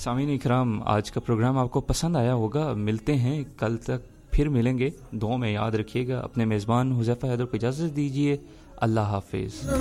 सामीन इकराम, आज का प्रोग्राम आपको पसंद आया होगा। मिलते हैं कल तक, फिर मिलेंगे। दुआ में याद रखिएगा। अपने मेज़बान हुज़ैफ़ा हैदर को इजाज़त दीजिए। अल्लाह हाफिज़।